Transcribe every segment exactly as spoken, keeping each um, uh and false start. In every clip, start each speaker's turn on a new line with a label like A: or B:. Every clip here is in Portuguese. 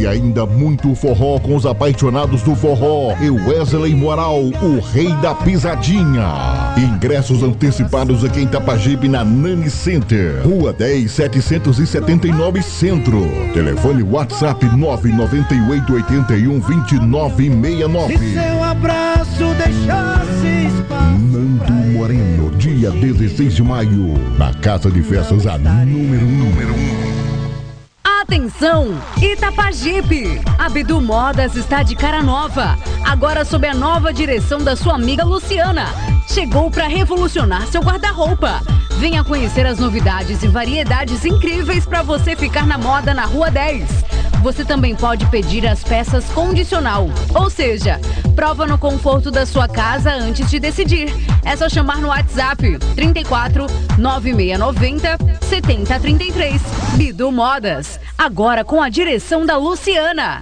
A: E ainda muito forró com os apaixonados do forró e Wesley Moral, o rei da pisadinha. Ingressos antecipados aqui em Itapajipe, na Nani Center, Rua dez, setecentos e setenta e nove Centro. Telefone WhatsApp nove nove oito oito um dois nove seis nove.
B: Se seu abraço deixasse espaço.
A: Nando Moreno, dia dezesseis de maio, na Casa de Festas, a número um. Número um.
C: Atenção, Itapajipe! A Bidu Modas está de cara nova, agora sob a nova direção da sua amiga Luciana. Chegou para revolucionar seu guarda-roupa. Venha conhecer as novidades e variedades incríveis para você ficar na moda na Rua dez. Você também pode pedir as peças condicional, ou seja, prova no conforto da sua casa antes de decidir. É só chamar no WhatsApp trinta e quatro, nove seis nove zero, setenta trinta e três. Bidu Modas, agora com a direção da Luciana.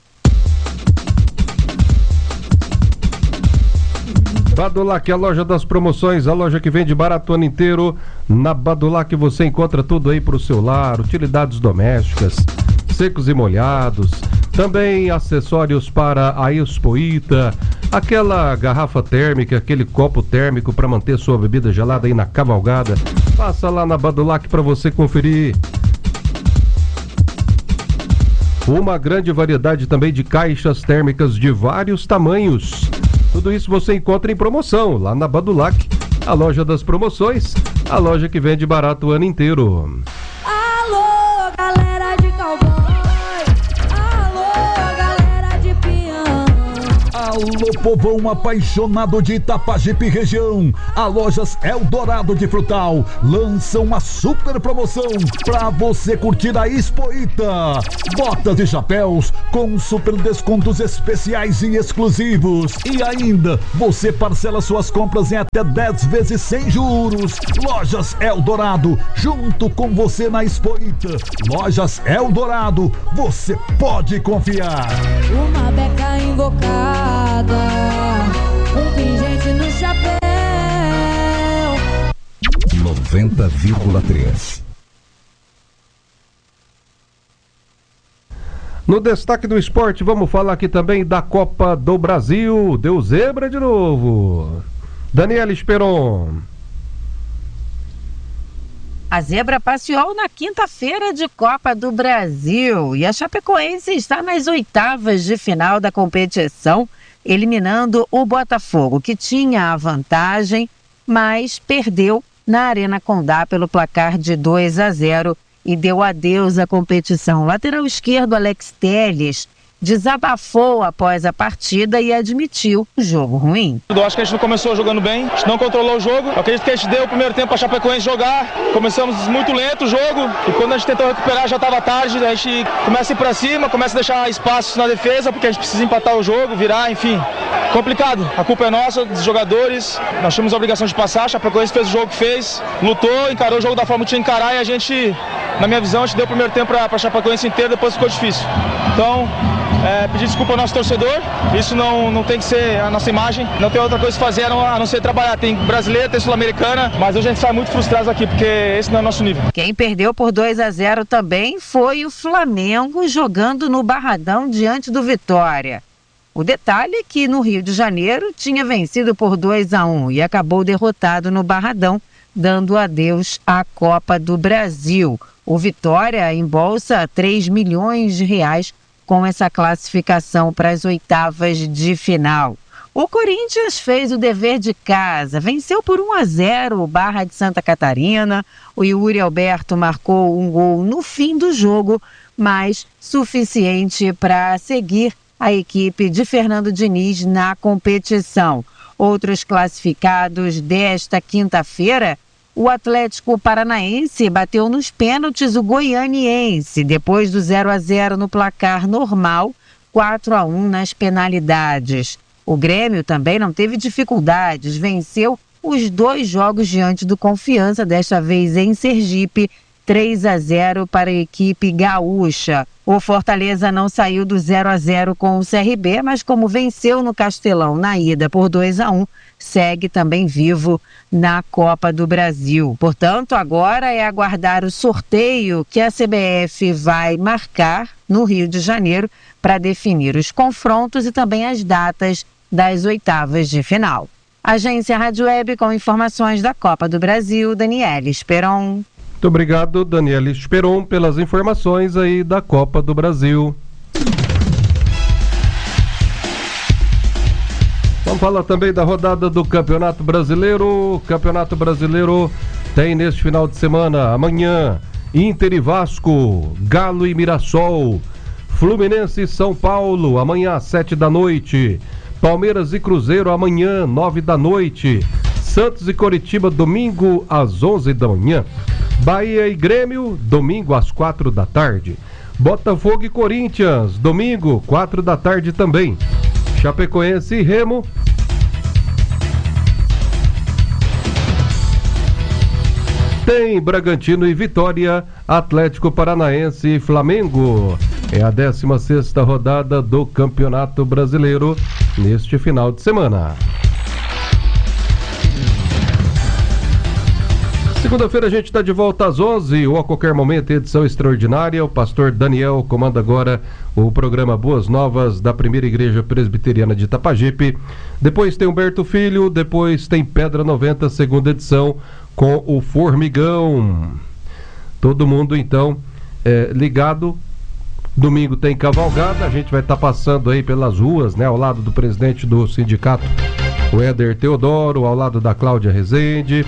D: Badulac, a loja das promoções, a loja que vende barato o ano inteiro. Na Badulac você encontra tudo aí para o seu lar, utilidades domésticas, secos e molhados, também acessórios para a Expoita, aquela garrafa térmica, aquele copo térmico para manter sua bebida gelada aí na cavalgada. Passa lá na Badulac para você conferir. Uma grande variedade também de caixas térmicas de vários tamanhos. Tudo isso você encontra em promoção lá na Badulac, a loja das promoções, a loja que vende barato o ano inteiro.
E: Alô, galera de cowboy. Alô, galera de peão.
F: Alô, povão apaixonado de Itapajipe região. A Lojas Eldorado de Frutal lança uma super promoção pra você curtir a Expoita. Botas e chapéus com super descontos especiais e exclusivos. E ainda, você parcela suas compras em até dez vezes sem juros. Lojas Eldorado, junto com você na Expoita. Lojas Eldorado, você pode confiar.
E: Uma beca invocada, um pingente no chapéu.
F: noventa vírgula três.
D: No destaque do esporte, vamos falar aqui também da Copa do Brasil. Deu zebra de novo. Daniela Esperon.
G: A zebra passeou na quinta-feira de Copa do Brasil e a Chapecoense está nas oitavas de final da competição, eliminando o Botafogo, que tinha a vantagem, mas perdeu na Arena Condá pelo placar de dois a zero e deu adeus à competição. Lateral esquerdo Alex Telles desabafou após a partida e admitiu o jogo ruim.
H: Eu acho que a gente não começou jogando bem, a gente não controlou o jogo. Eu acredito que a gente deu o primeiro tempo para a Chapecoense jogar. Começamos muito lento o jogo e quando a gente tentou recuperar já estava tarde. A gente começa a ir para cima, começa a deixar espaços na defesa porque a gente precisa empatar o jogo, virar, enfim. Complicado. A culpa é nossa, dos jogadores. Nós tínhamos a obrigação de passar. A Chapecoense fez o jogo que fez, lutou, encarou o jogo da forma que tinha que encarar e a gente, na minha visão, a gente deu o primeiro tempo para a Chapecoense inteira, depois ficou difícil. Então, É, pedir desculpa ao nosso torcedor, isso não, não tem que ser a nossa imagem, não tem outra coisa que fazer a não ser trabalhar. Tem brasileira, tem sul-americana, mas hoje a gente sai muito frustrado aqui, porque esse não é o nosso nível.
G: Quem perdeu por dois a zero também foi o Flamengo, jogando no Barradão diante do Vitória. O detalhe é que no Rio de Janeiro tinha vencido por dois a um e acabou derrotado no Barradão, dando adeus à Copa do Brasil. O Vitória embolsa três milhões de reais com essa classificação para as oitavas de final. O Corinthians fez o dever de casa, venceu por um a zero o Barra de Santa Catarina. O Yuri Alberto marcou um gol no fim do jogo, mas suficiente para seguir a equipe de Fernando Diniz na competição. Outros classificados desta quinta-feira: o Atlético Paranaense bateu nos pênaltis o Goianiense, depois do zero a zero no placar normal, quatro a um nas penalidades. O Grêmio também não teve dificuldades, venceu os dois jogos diante do Confiança, desta vez em Sergipe, três a zero para a equipe gaúcha. O Fortaleza não saiu do zero a zero com o C R B, mas como venceu no Castelão na ida por dois a um, segue também vivo na Copa do Brasil. Portanto, agora é aguardar o sorteio que a C B F vai marcar no Rio de Janeiro para definir os confrontos e também as datas das oitavas de final. Agência Rádio Web com informações da Copa do Brasil, Daniela Esperon.
D: Muito obrigado, Daniela Esperon, pelas informações aí da Copa do Brasil. Vamos falar também da rodada do Campeonato Brasileiro. O Campeonato Brasileiro tem neste final de semana, amanhã, Inter e Vasco, Galo e Mirassol, Fluminense e São Paulo, amanhã às sete da noite, Palmeiras e Cruzeiro, amanhã, nove da noite, Santos e Coritiba, domingo às onze da manhã, Bahia e Grêmio, domingo às quatro da tarde, Botafogo e Corinthians, domingo, quatro da tarde também, Chapecoense e Remo, tem Bragantino e Vitória, Atlético Paranaense e Flamengo. É a décima sexta rodada do Campeonato Brasileiro neste final de semana. Segunda-feira a gente está de volta às onze ou a qualquer momento, edição extraordinária. O pastor Daniel comanda agora o programa Boas Novas da Primeira Igreja Presbiteriana de Itapajipe. Depois tem Humberto Filho, depois tem Pedra noventa, segunda edição, com o Formigão. Todo mundo então é, ligado. Domingo tem cavalgada, a gente vai estar tá passando aí pelas ruas, né, ao lado do presidente do sindicato, o Éder Teodoro, ao lado da Cláudia Rezende,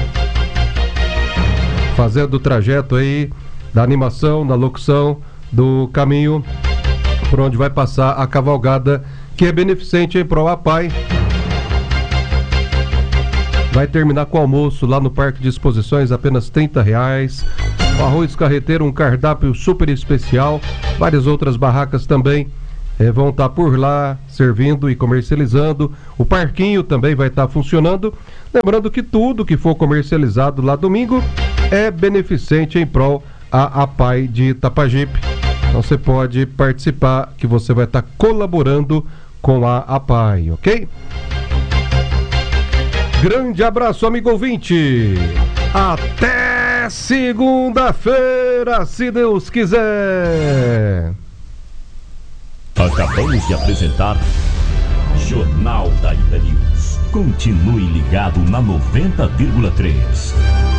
D: fazendo o trajeto aí da animação, da locução do caminho por onde vai passar a cavalgada, que é beneficente para o APAI. Vai terminar com almoço lá no Parque de Exposições, apenas trinta reais. O arroz carreteiro, um cardápio super especial. Várias outras barracas também eh, vão estar por lá servindo e comercializando. O parquinho também vai estar funcionando. Lembrando que tudo que for comercializado lá domingo é beneficente em prol a APAI de Itapajipe. Então você pode participar, que você vai estar colaborando com a APAI, ok? Grande abraço, amigo ouvinte. Até segunda-feira, se Deus quiser.
I: Acabamos de apresentar Jornal da Ita News. Continue ligado na noventa vírgula três.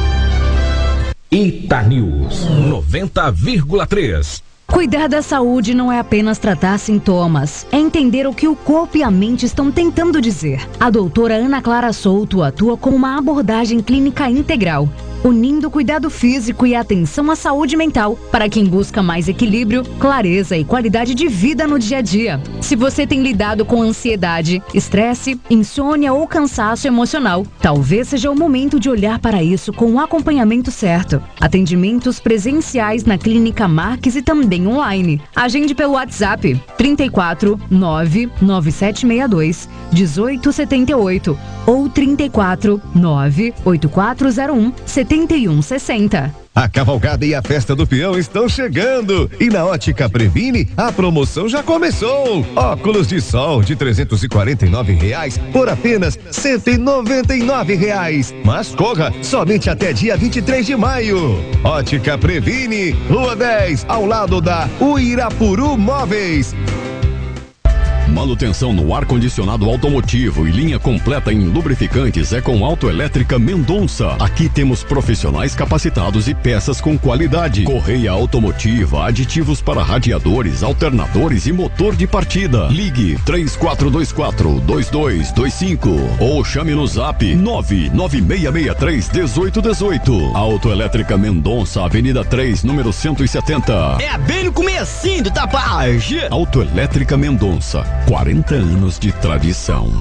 J: Ita News noventa vírgula três.
C: Cuidar da saúde não é apenas tratar sintomas, é entender o que o corpo e a mente estão tentando dizer. A doutora Ana Clara Souto atua com uma abordagem clínica integral, unindo cuidado físico e atenção à saúde mental para quem busca mais equilíbrio, clareza e qualidade de vida no dia a dia. Se você tem lidado com ansiedade, estresse, insônia ou cansaço emocional, talvez seja o momento de olhar para isso com o acompanhamento certo. Atendimentos presenciais na Clínica Marques e também online. Agende pelo WhatsApp trinta e quatro, nove nove sete seis dois, um oito sete oito ou trinta e quatro, nove oito quatro zero um, sete um seis zero.
K: A cavalgada e a festa do peão estão chegando e na Ótica Previne a promoção já começou. Óculos de sol de trezentos e quarenta e nove reais por apenas cento e noventa e nove reais. Mas corra, somente até dia vinte e três de maio. Ótica Previne, Rua dez, ao lado da Uirapuru Móveis.
L: Manutenção no ar-condicionado automotivo e linha completa em lubrificantes é com Autoelétrica Mendonça. Aqui temos profissionais capacitados e peças com qualidade. Correia automotiva, aditivos para radiadores, alternadores e motor de partida. Ligue três quatro dois quatro, dois dois dois cinco ou chame no zap nove nove seis seis três um oito um oito. Autoelétrica Mendonça, Avenida três, número cento e setenta.
M: É bem no comecinho do Tapage.
L: Autoelétrica Mendonça, quarenta anos de tradição.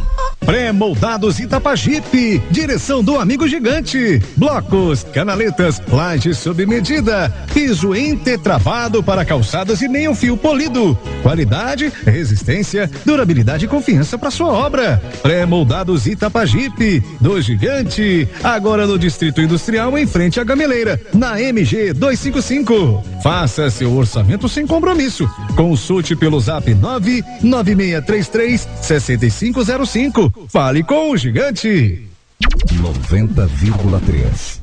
K: Pré-moldados Itapajipe, direção do amigo gigante. Blocos, canaletas, laje sob medida, piso entretravado para calçadas e meio fio polido. Qualidade, resistência, durabilidade e confiança para sua obra. Pré-moldados Itapajipe, do gigante, agora no Distrito Industrial em frente à Gameleira, na M G duzentos e cinquenta e cinco. Faça seu orçamento sem compromisso. Consulte pelo zap nove nove seis três três seis cinco zero cinco. Fale com o gigante.
F: noventa vírgula três.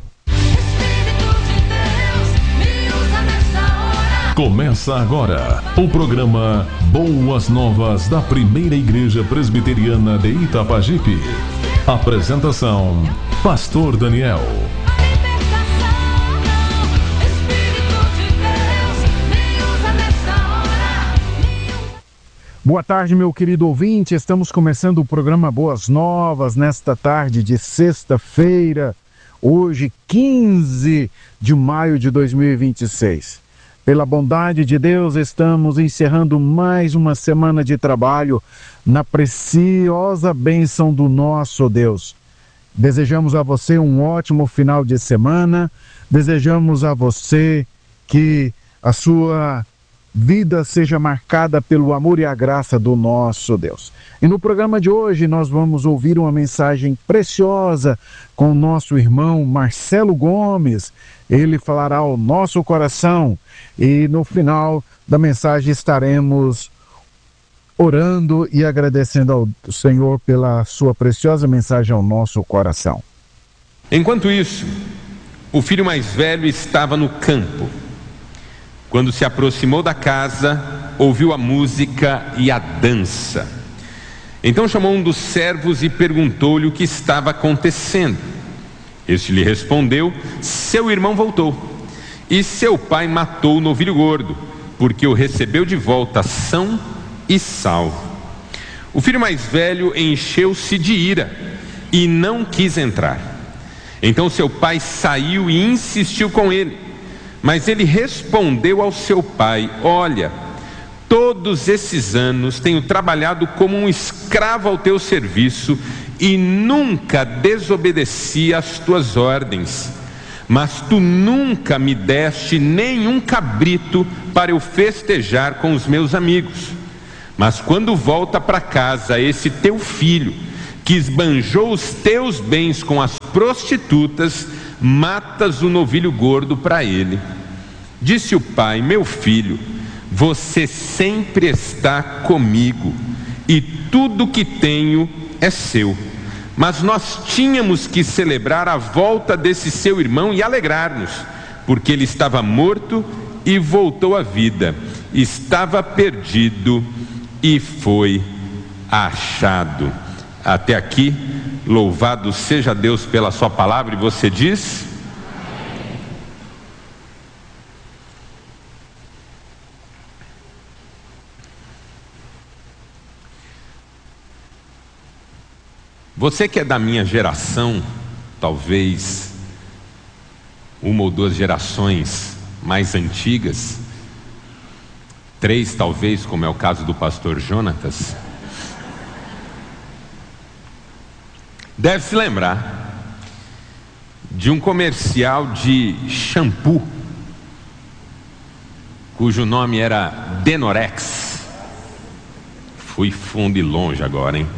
I: Começa agora o programa Boas Novas da Primeira Igreja Presbiteriana de Itapajipe. Apresentação: Pastor Daniel.
M: Boa tarde, meu querido ouvinte. Estamos começando o programa Boas Novas nesta tarde de sexta-feira, hoje, quinze de maio de dois mil e vinte e seis. Pela bondade de Deus, estamos encerrando mais uma semana de trabalho na preciosa bênção do nosso Deus. Desejamos a você um ótimo final de semana, desejamos a você que a sua vida seja marcada pelo amor e a graça do nosso Deus. E no programa de hoje nós vamos ouvir uma mensagem preciosa com o nosso irmão Marcelo Gomes. Ele falará ao nosso coração e no final da mensagem estaremos orando e agradecendo ao Senhor pela sua preciosa mensagem ao nosso coração.
N: Enquanto isso, o filho mais velho estava no campo. Quando se aproximou da casa, ouviu a música e a dança. Então chamou um dos servos e perguntou-lhe o que estava acontecendo. Este lhe respondeu: seu irmão voltou, e seu pai matou o novilho gordo, porque o recebeu de volta são e salvo. O filho mais velho encheu-se de ira e não quis entrar. Então seu pai saiu e insistiu com ele. Mas ele respondeu ao seu pai: olha, todos esses anos tenho trabalhado como um escravo ao teu serviço e nunca desobedeci às tuas ordens. Mas tu nunca me deste nenhum cabrito para eu festejar com os meus amigos. Mas quando volta para casa esse teu filho, que esbanjou os teus bens com as prostitutas, matas o novilho gordo para ele. Disse o pai: meu filho, você sempre está comigo e tudo que tenho é seu. Mas nós tínhamos que celebrar a volta desse seu irmão e alegrar-nos, porque ele estava morto e voltou à vida, estava perdido e foi achado. Até aqui, louvado seja Deus pela sua palavra. E você diz? Você que é da minha geração, talvez uma ou duas gerações mais antigas, três talvez, como é o caso do pastor Jonatas, deve se lembrar de um comercial de shampoo, cujo nome era Denorex. Fui fundo e longe agora, hein?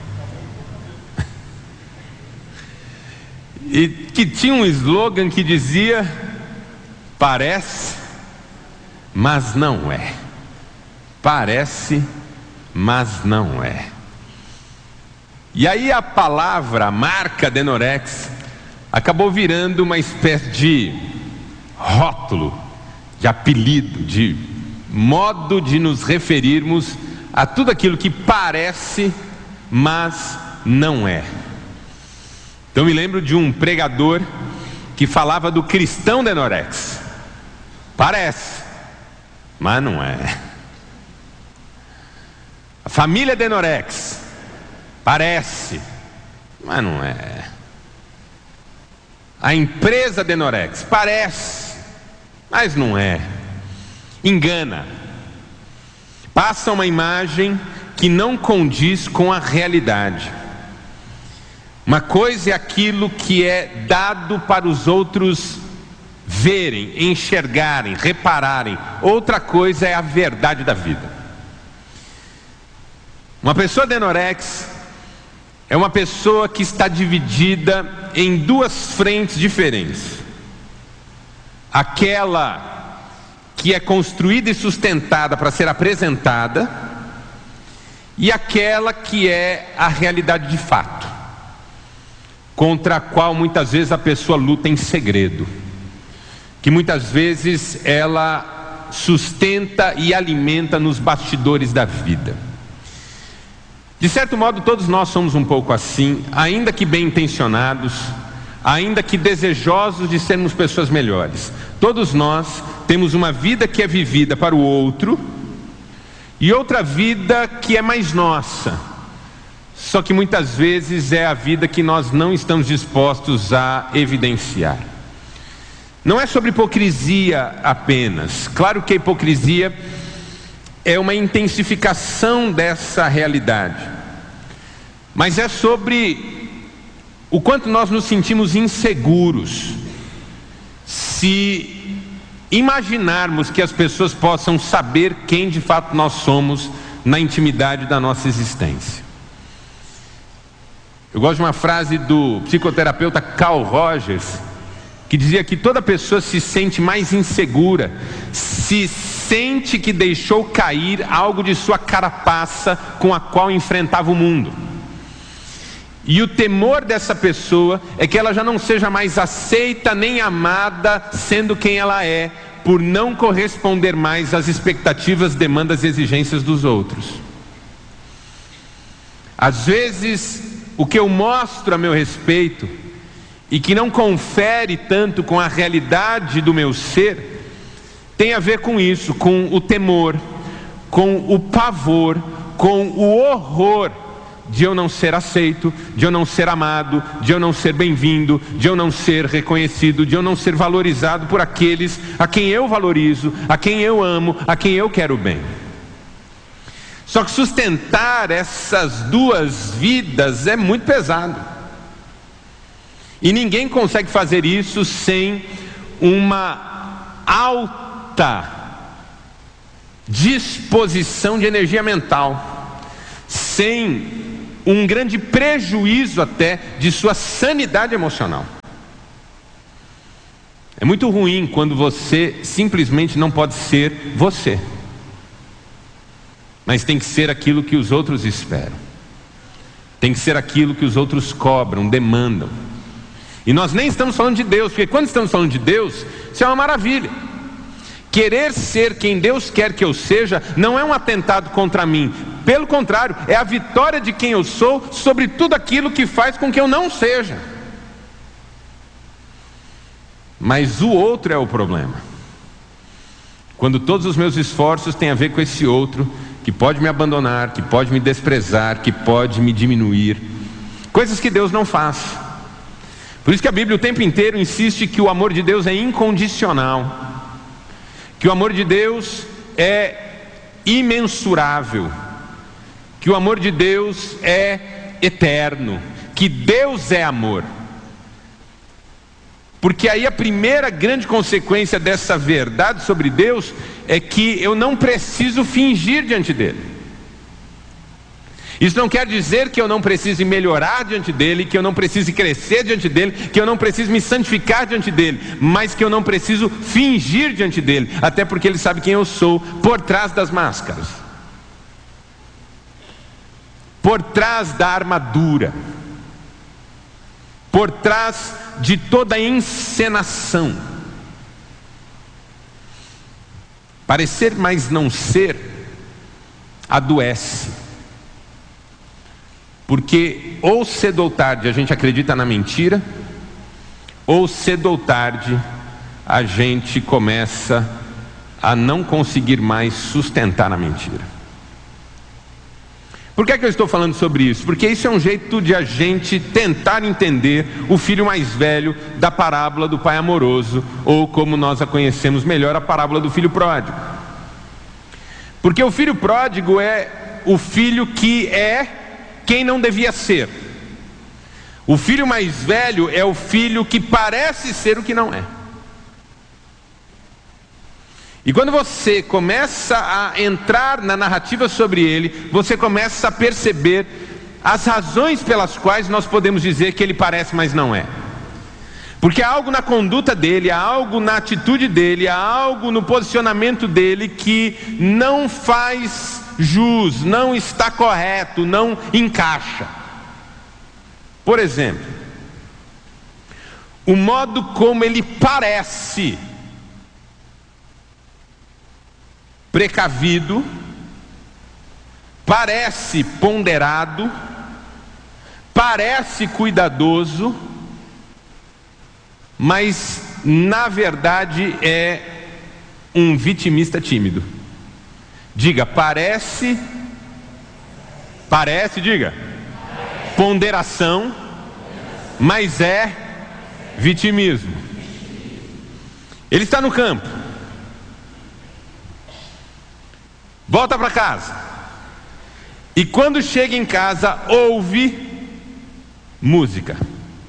N: E que tinha um slogan que dizia: parece, mas não é. Parece, mas não é. E aí a palavra, a marca Denorex, acabou virando uma espécie de rótulo, de apelido, de modo de nos referirmos a tudo aquilo que parece, mas não é. Então me lembro de um pregador que falava do cristão Denorex. Parece, mas não é. A família Denorex. Parece, mas não é. A empresa Denorex. Parece, mas não é. Engana. Passa uma imagem que não condiz com a realidade. Uma coisa é aquilo que é dado para os outros verem, enxergarem, repararem. Outra coisa é a verdade da vida. Uma pessoa de anorexia é uma pessoa que está dividida em duas frentes diferentes. Aquela que é construída e sustentada para ser apresentada, e aquela que é a realidade de fato, contra a qual muitas vezes a pessoa luta em segredo, que muitas vezes ela sustenta e alimenta nos bastidores da vida. De certo modo, todos nós somos um pouco assim, ainda que bem intencionados, ainda que desejosos de sermos pessoas melhores. Todos nós temos uma vida que é vivida para o outro e outra vida que é mais nossa. Só que muitas vezes é a vida que nós não estamos dispostos a evidenciar. Não é sobre hipocrisia apenas. Claro que a hipocrisia é uma intensificação dessa realidade. Mas é sobre o quanto nós nos sentimos inseguros se imaginarmos que as pessoas possam saber quem de fato nós somos na intimidade da nossa existência. Eu gosto de uma frase do psicoterapeuta Carl Rogers, que dizia que toda pessoa se sente mais insegura, se sente que deixou cair algo de sua carapaça com a qual enfrentava o mundo. E o temor dessa pessoa é que ela já não seja mais aceita nem amada sendo quem ela é, por não corresponder mais às expectativas, demandas e exigências dos outros. Às vezes, o que eu mostro a meu respeito e que não confere tanto com a realidade do meu ser, tem a ver com isso, com o temor, com o pavor, com o horror de eu não ser aceito, de eu não ser amado, de eu não ser bem-vindo, de eu não ser reconhecido, de eu não ser valorizado por aqueles a quem eu valorizo, a quem eu amo, a quem eu quero bem. Só que sustentar essas duas vidas é muito pesado. E ninguém consegue fazer isso sem uma alta disposição de energia mental, sem um grande prejuízo até de sua sanidade emocional. É muito ruim quando você simplesmente não pode ser você, mas tem que ser aquilo que os outros esperam, tem que ser aquilo que os outros cobram, demandam. E nós nem estamos falando de Deus, porque quando estamos falando de Deus, isso é uma maravilha. Querer ser quem Deus quer que eu seja não é um atentado contra mim. Pelo contrário, é a vitória de quem eu sou sobre tudo aquilo que faz com que eu não seja. Mas o outro é o problema. Quando todos os meus esforços têm a ver com esse outro, que pode me abandonar, que pode me desprezar, que pode me diminuir. Coisas que Deus não faz. Por isso que a Bíblia o tempo inteiro insiste que o amor de Deus é incondicional, que o amor de Deus é imensurável, que o amor de Deus é eterno, que Deus é amor. Porque aí a primeira grande consequência dessa verdade sobre Deus é que eu não preciso fingir diante dele. Isso não quer dizer que eu não precise melhorar diante dele, que eu não precise crescer diante dele, que eu não preciso me santificar diante dele, mas que eu não preciso fingir diante dele, até porque ele sabe quem eu sou por trás das máscaras, por trás da armadura, por trás de toda a encenação. Parecer, mas não ser, adoece. Porque ou cedo ou tarde a gente acredita na mentira, ou cedo ou tarde a gente começa a não conseguir mais sustentar a mentira. Por que é que eu estou falando sobre isso? Porque isso é um jeito de a gente tentar entender o filho mais velho da parábola do pai amoroso, ou como nós a conhecemos melhor, a parábola do filho pródigo. Porque o filho pródigo é o filho que é quem não devia ser. O filho mais velho é o filho que parece ser o que não é. E quando você começa a entrar na narrativa sobre ele, você começa a perceber as razões pelas quais nós podemos dizer que ele parece, mas não é. Porque há algo na conduta dele, há algo na atitude dele, há algo no posicionamento dele que não faz jus, não está correto, não encaixa. Por exemplo, o modo como ele parece precavido, parece ponderado, parece cuidadoso, mas na verdade é um vitimista tímido. Diga, parece, parece, diga, ponderação, mas é vitimismo. Ele está no campo, volta para casa, e quando chega em casa ouve música.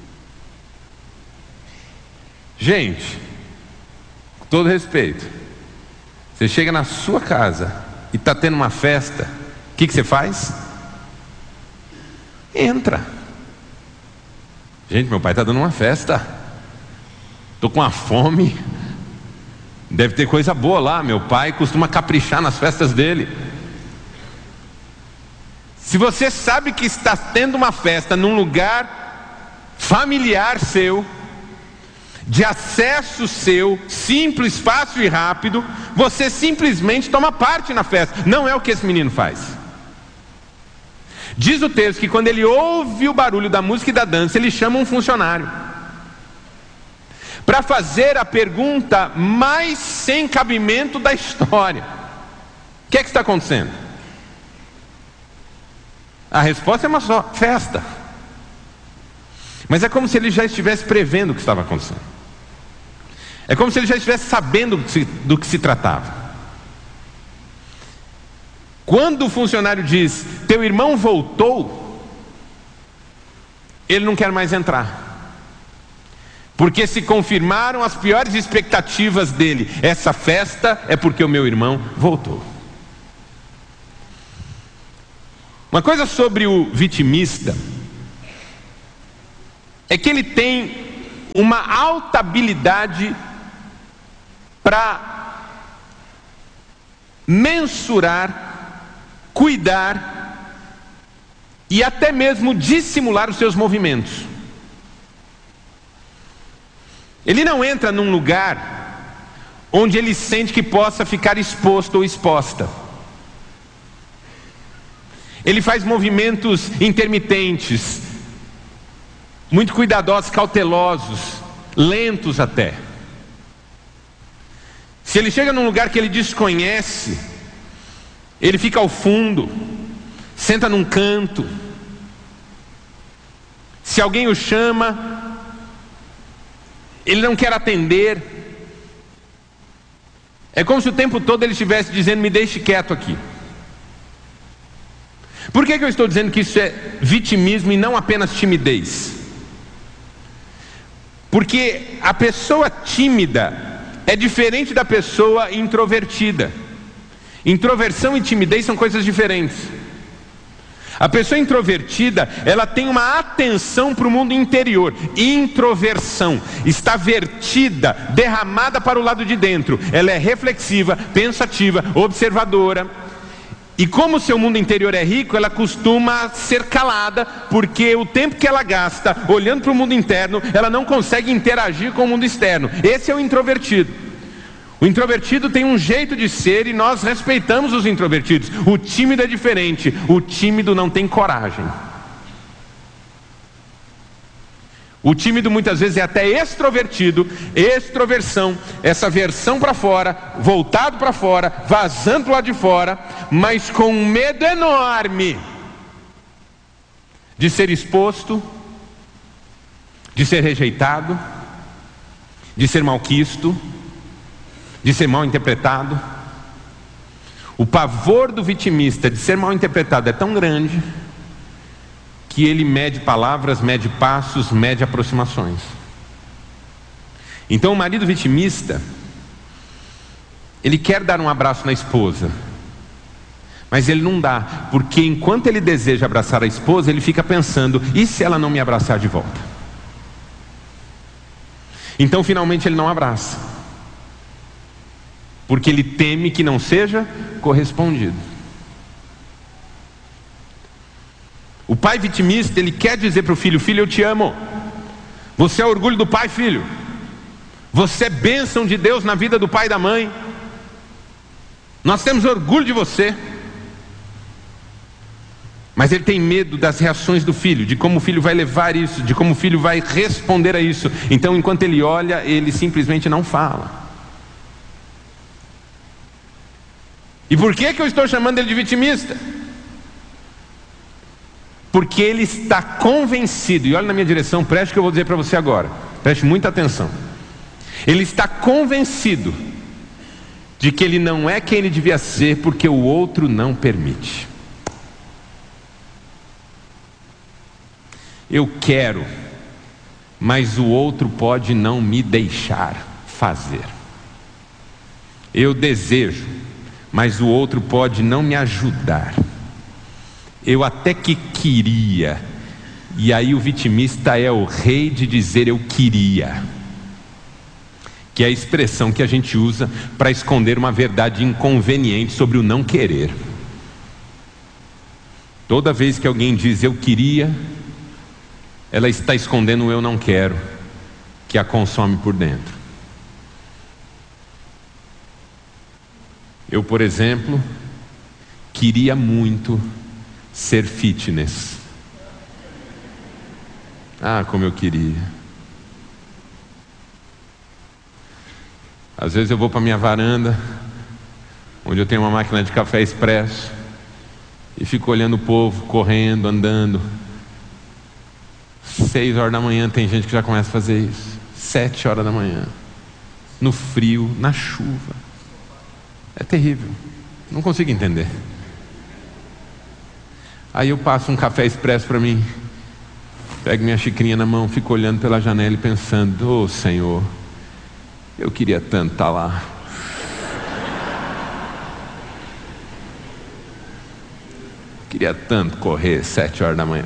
N: Gente, com todo respeito, você chega na sua casa e está tendo uma festa, o que, que você faz? Entra. Gente, meu pai está dando uma festa, estou com uma fome, deve ter coisa boa lá. Meu pai costuma caprichar nas festas dele. Se você sabe que está tendo uma festa num lugar familiar seu, de acesso seu, simples, fácil e rápido, você simplesmente toma parte na festa. Não é o que esse menino faz. Diz o texto que quando ele ouve o barulho da música e da dança, ele chama um funcionário para fazer a pergunta mais sem cabimento da história: o que é que está acontecendo? A resposta é uma só: festa. Mas é como se ele já estivesse prevendo o que estava acontecendo. É como se ele já estivesse sabendo do que se, do que se tratava. Quando o funcionário diz, teu irmão voltou, ele não quer mais entrar. Porque se confirmaram as piores expectativas dele. Essa festa é porque o meu irmão voltou. Uma coisa sobre o vitimista é que ele tem uma alta habilidade para mensurar, cuidar e até mesmo dissimular os seus movimentos. Ele não entra num lugar onde ele sente que possa ficar exposto ou exposta. Ele faz movimentos intermitentes, muito cuidadosos, cautelosos, lentos até. Se ele chega num lugar que ele desconhece, ele fica ao fundo, senta num canto. Se alguém o chama, ele não quer atender. É como se o tempo todo ele estivesse dizendo, me deixe quieto aqui. Por que que eu estou dizendo que isso é vitimismo e não apenas timidez? Porque a pessoa tímida é diferente da pessoa introvertida. Introversão e timidez são coisas diferentes. A pessoa introvertida, ela tem uma atenção para o mundo interior. Introversão está vertida, derramada para o lado de dentro. Ela é reflexiva, pensativa, observadora. E como o seu mundo interior é rico, ela costuma ser calada, porque o tempo que ela gasta olhando para o mundo interno, ela não consegue interagir com o mundo externo. Esse é o introvertido. O introvertido tem um jeito de ser e nós respeitamos os introvertidos. O tímido é diferente. O tímido não tem coragem. O tímido muitas vezes é até extrovertido. Extroversão, essa versão para fora, voltado para fora, vazando para o lado de fora, mas com um medo enorme de ser exposto, de ser rejeitado, de ser malquisto, de ser mal interpretado. O pavor do vitimista de ser mal interpretado é tão grande que ele mede palavras, mede passos, mede aproximações. Então o marido vitimista, ele quer dar um abraço na esposa, mas ele não dá, porque enquanto ele deseja abraçar a esposa, ele fica pensando, e se ela não me abraçar de volta? Então finalmente ele não abraça, porque ele teme que não seja correspondido. O pai vitimista, ele quer dizer para o filho, filho, eu te amo, você é o orgulho do pai, filho, você é bênção de Deus na vida do pai e da mãe, nós temos orgulho de você. Mas ele tem medo das reações do filho, de como o filho vai levar isso, de como o filho vai responder a isso. Então enquanto ele olha, ele simplesmente não fala. E por que que eu estou chamando ele de vitimista? Porque ele está convencido, e olha na minha direção, preste o que eu vou dizer para você agora, preste muita atenção. Ele está convencido de que ele não é quem ele devia ser, porque o outro não permite. Eu quero, mas o outro pode não me deixar fazer. Eu desejo, mas o outro pode não me ajudar. Eu até que queria, e aí o vitimista é o rei de dizer eu queria, que é a expressão que a gente usa para esconder uma verdade inconveniente sobre o não querer. Toda vez que alguém diz eu queria, ela está escondendo o eu não quero, que a consome por dentro. Eu, por exemplo, queria muito ser fitness. Ah, como eu queria. Às vezes eu vou para minha varanda, onde eu tenho uma máquina de café expresso, e fico olhando o povo correndo, andando. Seis horas da manhã tem gente que já começa a fazer isso. Sete horas da manhã, no frio, na chuva. É terrível, não consigo entender. Aí eu passo um café expresso para mim, pego minha xicrinha na mão, fico olhando pela janela e pensando, ô Senhor, eu queria tanto estar lá. Queria tanto correr sete horas da manhã.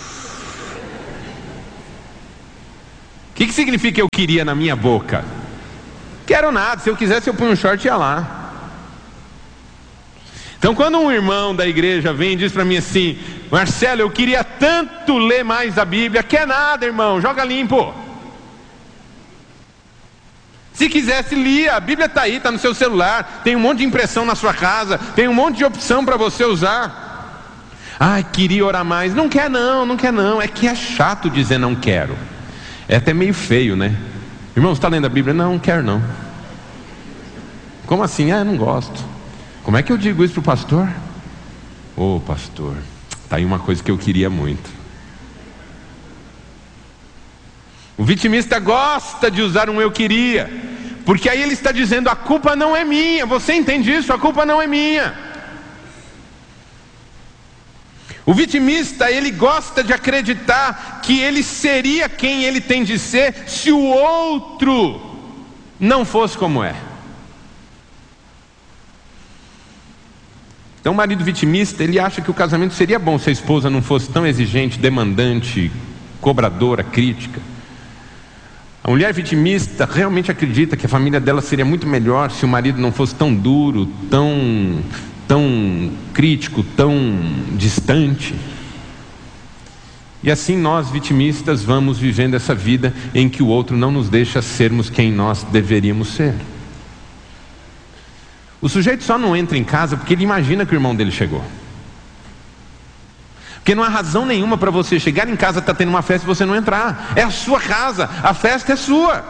N: O que que significa eu queria na minha boca? Quero nada, se eu quisesse eu punho um short e ia lá. Então quando um irmão da igreja vem e diz para mim assim, Marcelo, eu queria tanto ler mais a Bíblia, quer nada, irmão, joga limpo. Se quisesse, lia, a Bíblia está aí, está no seu celular, tem um monte de impressão na sua casa, tem um monte de opção para você usar. Ai, queria orar mais, não quer não, não quer não, é que é chato dizer não quero. É até meio feio, né? Irmão, você está lendo a Bíblia? Não, não quero não. Como assim? Ah, eu não gosto. Como é que eu digo isso para o pastor? Ô, pastor, está aí uma coisa que eu queria muito. O vitimista gosta de usar um eu queria, porque aí ele está dizendo a culpa não é minha. Você entende isso? A culpa não é minha. O vitimista, ele gosta de acreditar que ele seria quem ele tem de ser se o outro não fosse como é. Então o marido vitimista, ele acha que o casamento seria bom se a esposa não fosse tão exigente, demandante, cobradora, crítica. A mulher vitimista realmente acredita que a família dela seria muito melhor se o marido não fosse tão duro, tão... tão crítico, tão distante. E assim nós vitimistas vamos vivendo essa vida em que o outro não nos deixa sermos quem nós deveríamos ser. O sujeito só não entra em casa porque ele imagina que o irmão dele chegou. Porque não há razão nenhuma para você chegar em casa, está tendo uma festa e você não entrar. É a sua casa, a festa é sua.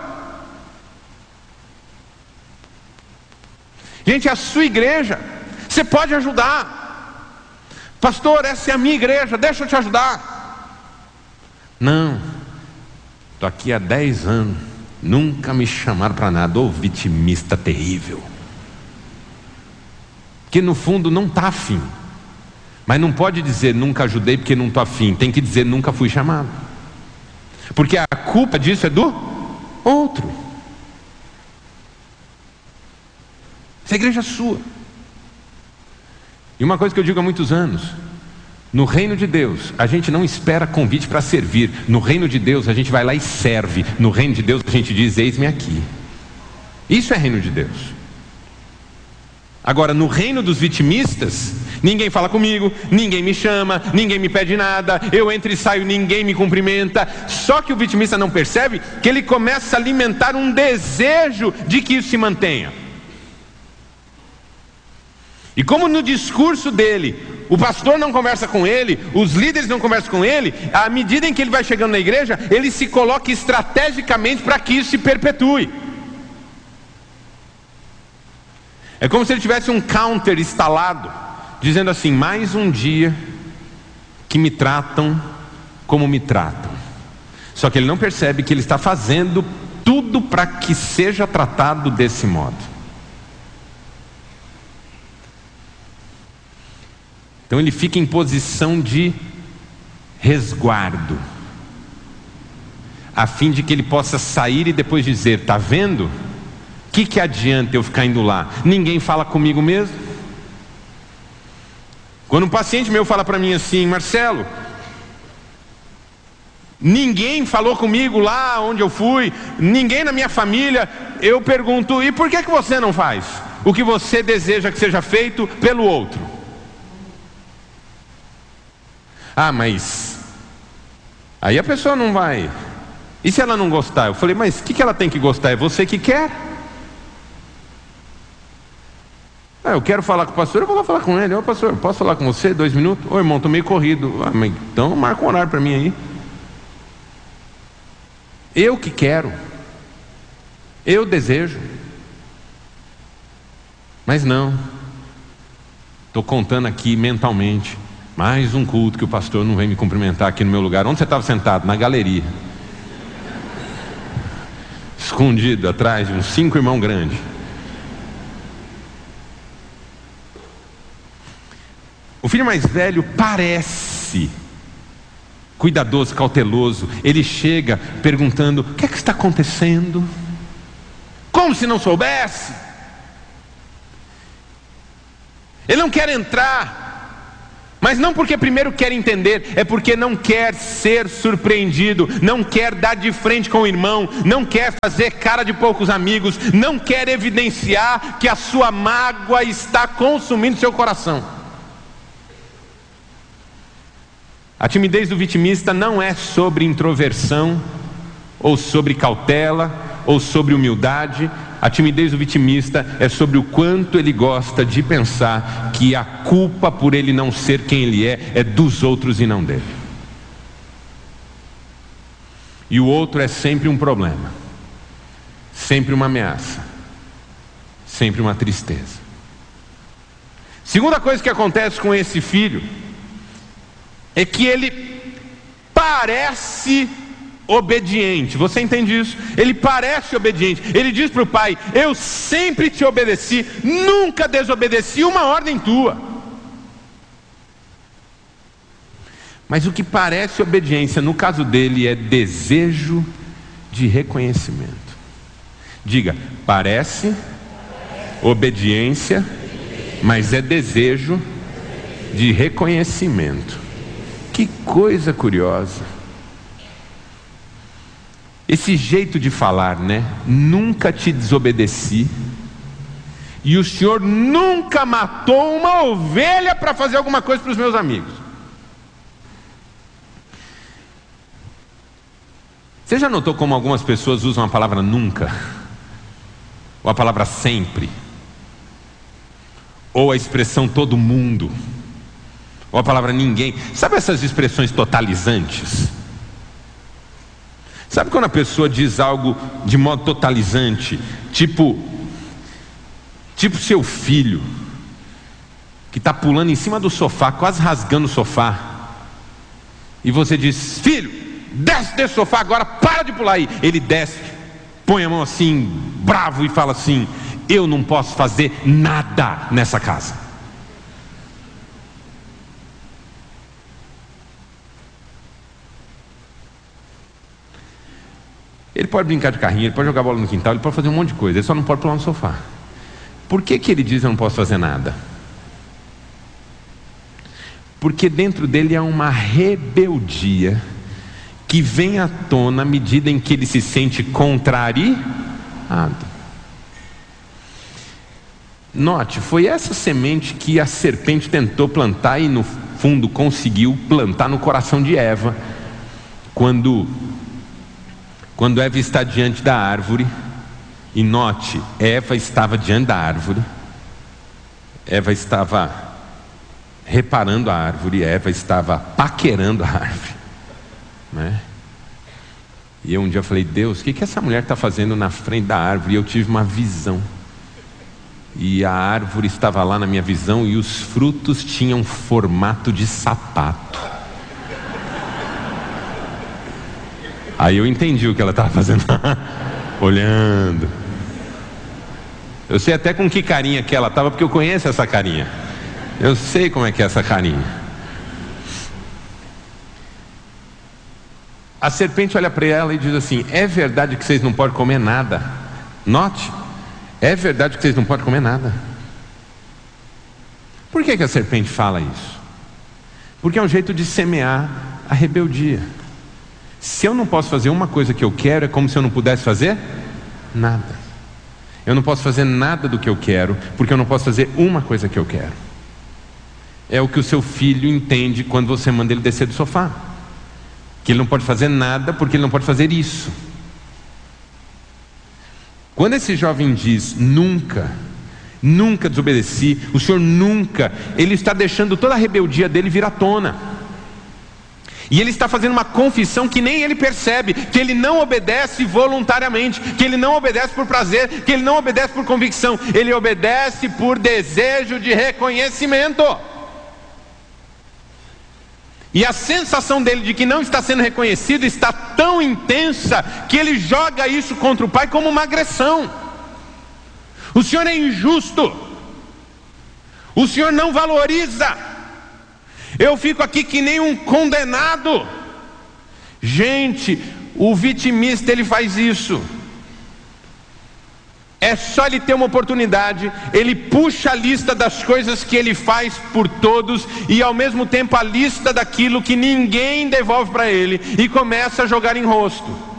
N: Gente, é a sua igreja. Você pode ajudar. Pastor, essa é a minha igreja, deixa eu te ajudar. Não, estou aqui há dez anos, nunca me chamaram para nada. Ô vitimista terrível, que no fundo não está afim, Mas não pode dizer nunca ajudei porque não estou afim. Tem que dizer nunca fui chamado. Porque a culpa disso é do outro. Essa igreja é sua. E uma coisa que eu digo há muitos anos: no reino de Deus, a gente não espera convite para servir. No reino de Deus, a gente vai lá e serve. No reino de Deus, a gente diz: eis-me aqui. Isso é reino de Deus. Agora, no reino dos vitimistas, ninguém fala comigo, ninguém me chama, ninguém me pede nada, eu entro e saio, ninguém me cumprimenta. Só que o vitimista não percebe que ele começa a alimentar um desejo de que isso se mantenha. E como no discurso dele, o pastor não conversa com ele, os líderes não conversam com ele, à medida em que ele vai chegando na igreja, ele se coloca estrategicamente para que isso se perpetue. É como se ele tivesse um counter instalado, dizendo assim: mais um dia que me tratam como me tratam. Só que ele não percebe que ele está fazendo tudo para que seja tratado desse modo. Então ele fica em posição de resguardo, a fim de que ele possa sair e depois dizer: está vendo? O que, que adianta eu ficar indo lá? Ninguém fala comigo mesmo. Quando um paciente meu fala para mim assim: Marcelo, ninguém falou comigo lá onde eu fui, ninguém na minha família, eu pergunto: e por que, que você não faz o que você deseja que seja feito pelo outro? Ah, mas aí a pessoa não vai. E se ela não gostar? Eu falei: mas o que, que ela tem que gostar? É você que quer. Ah, eu quero falar com o pastor, eu vou lá falar com ele. Ô pastor, posso falar com você dois minutos? Ô irmão, tô meio corrido. Ah, mas então marca um horário para mim aí. Eu que quero, eu desejo. Mas não, estou contando aqui mentalmente, mais um culto que o pastor não vem me cumprimentar aqui no meu lugar. Onde você estava sentado? Na galeria, escondido atrás de uns cinco irmãos grandes. O filho mais velho parece cuidadoso, cauteloso. Ele chega perguntando: o que é que está acontecendo? Como se não soubesse. Ele não quer entrar, mas não porque primeiro quer entender, é porque não quer ser surpreendido, não quer dar de frente com o irmão, não quer fazer cara de poucos amigos, não quer evidenciar que a sua mágoa está consumindo seu coração. A timidez do vitimista não é sobre introversão, ou sobre cautela, ou sobre humildade. A timidez do vitimista é sobre o quanto ele gosta de pensar que a culpa por ele não ser quem ele é, é dos outros e não dele. E o outro é sempre um problema, sempre uma ameaça, sempre uma tristeza. Segunda coisa que acontece com esse filho é que ele parece obediente. Você entende isso? Ele parece obediente. Ele diz para o pai: eu sempre te obedeci, nunca desobedeci uma ordem tua. Mas o que parece obediência no caso dele é desejo de reconhecimento. Diga: parece obediência, mas é desejo de reconhecimento. Que coisa curiosa. Esse jeito de falar, né? Nunca te desobedeci, e o Senhor nunca matou uma ovelha para fazer alguma coisa para os meus amigos. Você já notou como algumas pessoas usam a palavra nunca, ou a palavra sempre, ou a expressão todo mundo, ou a palavra ninguém? Sabe essas expressões totalizantes? Sabe quando a pessoa diz algo de modo totalizante, tipo, tipo seu filho, que está pulando em cima do sofá, quase rasgando o sofá, e você diz: filho, desce desse sofá agora, para de pular aí. Ele desce, põe a mão assim, bravo, e fala assim: eu não posso fazer nada nessa casa. Ele pode brincar de carrinho, ele pode jogar bola no quintal, ele pode fazer um monte de coisa, ele só não pode pular no sofá. Por que que ele diz eu não posso fazer nada? Porque dentro dele há uma rebeldia que vem à tona à medida em que ele se sente contrariado. Note, foi essa semente que a serpente tentou plantar e no fundo conseguiu plantar no coração de Eva, quando, quando Eva está diante da árvore. E note, Eva estava diante da árvore, Eva estava reparando a árvore, Eva estava paquerando a árvore, né? E eu um dia falei, Deus, o que, que essa mulher está fazendo na frente da árvore? E eu tive uma visão, e a árvore estava lá na minha visão, e os frutos tinham formato de sapato. Aí eu entendi o que ela estava fazendo, olhando. Eu sei até com que carinha que ela estava, porque eu conheço essa carinha. Eu sei como é que é essa carinha. A serpente olha para ela e diz assim: é verdade que vocês não podem comer nada? Note, é verdade que vocês não podem comer nada. Por que que a serpente fala isso? Porque é um jeito de semear a rebeldia. Se eu não posso fazer uma coisa que eu quero, é como se eu não pudesse fazer nada. Eu não posso fazer nada do que eu quero, porque eu não posso fazer uma coisa que eu quero. É o que o seu filho entende quando você manda ele descer do sofá, que ele não pode fazer nada porque ele não pode fazer isso. Quando esse jovem diz nunca, nunca desobedeci, o Senhor nunca, ele está deixando toda a rebeldia dele vir à tona. E ele está fazendo uma confissão que nem ele percebe, que ele não obedece voluntariamente, que ele não obedece por prazer, que ele não obedece por convicção, ele obedece por desejo de reconhecimento. E a sensação dele de que não está sendo reconhecido está tão intensa que ele joga isso contra o pai como uma agressão. O Senhor é injusto, o Senhor não valoriza. Eu fico aqui que nem um condenado. Gente, o vitimista ele faz isso. É só ele ter uma oportunidade, ele puxa a lista das coisas que ele faz por todos e ao mesmo tempo a lista daquilo que ninguém devolve para ele, e começa a jogar em rosto.